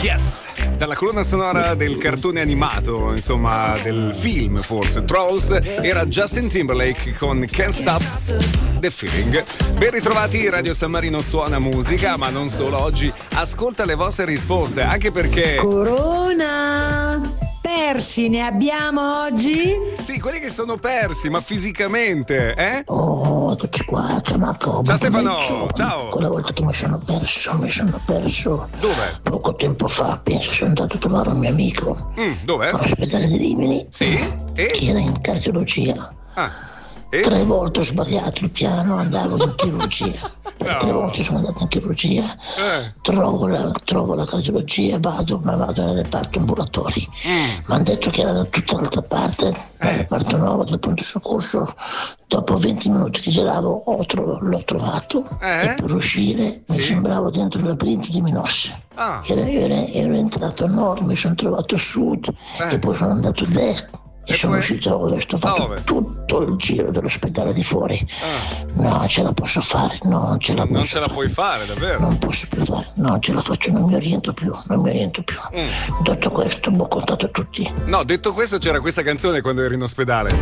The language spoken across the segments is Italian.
Yes! Dalla colonna sonora del cartone animato, insomma, del film forse, Trolls, era Justin Timberlake con Can't Stop the Feeling. Ben ritrovati, Radio San Marino suona musica, ma non solo. Oggi ascolta le vostre risposte, anche perché... Corona! Persi ne abbiamo oggi? Sì, quelli che sono persi, ma fisicamente, eh? Oh, eccoci qua, ciao Marco. Ciao Stefano, ciao. Quella volta che mi sono perso. Dove? Poco tempo fa, penso sono andato a trovare un mio amico. Dove? All'ospedale di Rimini. Sì? E? Che era in cardiologia. E? 3 volte ho sbagliato il piano, andavo in chirurgia. Per 3 volte sono andato in chirurgia. Trovo la cardiologia, vado nel reparto ambulatori. Mi hanno detto che era da tutta l'altra parte, nel reparto nuovo del pronto soccorso. Dopo 20 minuti che giravo l'ho trovato e per uscire mi sembravo dentro il labirinto di Minosse. Ero entrato a nord, mi sono trovato a sud e poi sono andato a destra. E sono uscito a ovest, ho fatto tutto il giro dell'ospedale di fuori. No, ce la posso fare, non ce la puoi fare, davvero? Non posso più fare, non ce la faccio, non mi oriento più. Detto questo, ho contato tutti. No, detto questo, c'era questa canzone quando eri in ospedale.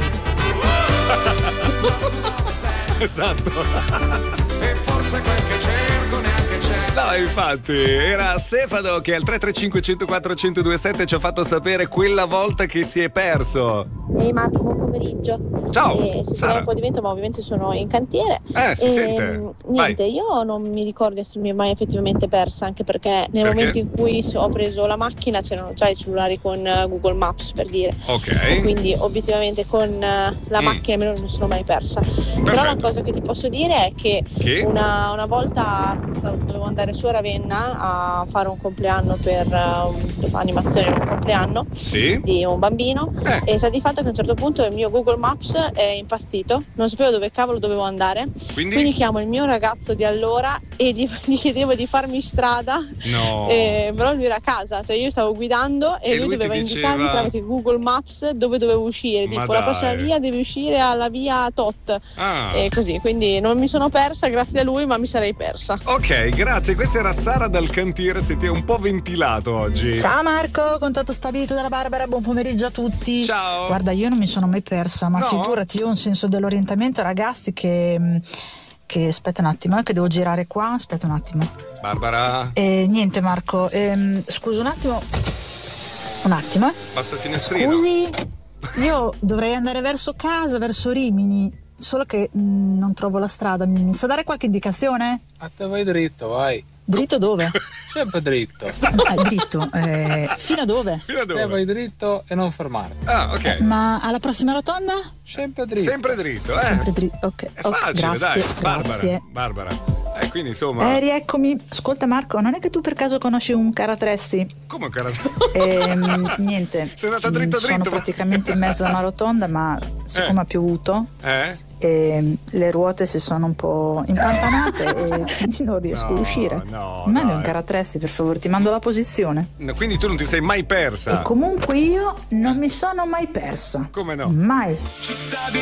Esatto. E forse quel che cerco neanche c'è. No, infatti, era Stefano che al 335 104 1027 ci ha fatto sapere quella volta che si è perso. Ehi Marco, buon pomeriggio. Ciao, Sara. Un po' di vento, ma ovviamente sono in cantiere. Si sente. Niente, io non mi ricordo di essermi mai effettivamente persa, anche perché nel momento in cui ho preso la macchina c'erano già i cellulari con Google Maps, per dire. Ok. Quindi obiettivamente con la macchina non sono mai persa. Perfetto. Però una cosa che ti posso dire è che una volta dovevo andare su a Ravenna a fare un compleanno per animazione, un compleanno di un bambino e sta di fatto che a un certo punto il mio Google Maps è impazzito, non sapevo dove cavolo dovevo andare, quindi chiamo il mio ragazzo di allora e gli chiedevo di farmi strada. No. Però lui era a casa, cioè io stavo guidando e lui doveva indicarmi tramite Google Maps dove dovevo uscire, tipo la prossima via devi uscire alla via tot e così, quindi non mi sono persa grazie a lui, ma mi sarei persa. Ok, grazie. Questa era Sara dal cantiere, siete un po' ventilato oggi. Ciao Marco, contatto stabilito dalla Barbara, buon pomeriggio a tutti. Ciao. Guarda, io non mi sono mai persa, ma figurati, io ho un senso dell'orientamento, ragazzi, che aspetta un attimo, che devo girare qua, aspetta un attimo. Barbara. Niente Marco, scusa un attimo. Passa il finestrino. Scusi, io dovrei andare verso casa, verso Rimini, solo che non trovo la strada, mi sa dare qualche indicazione? A te vai dritto, vai. Dritto dove? Sempre dritto. Dritto. Fino a dove? Fino a dove? Te vai dritto e non fermarti. Ok. Ma alla prossima rotonda? Sempre dritto. Sempre dritto, Sempre dritto, ok. È facile, grazie, dai. Barbara. Quindi insomma. Rieccomi. Ascolta Marco, non è che tu per caso conosci un caratressi? Come un caratressi? Niente. Sei andata dritto. Sono praticamente in mezzo a una rotonda, ma siccome ha piovuto. E le ruote si sono un po' impantanate e quindi non riesco a uscire. Mi mandi un caratressi, per favore, ti mando la posizione. Quindi tu non ti sei mai persa? E comunque io non mi sono mai persa. Come no? Mai. Ci stavi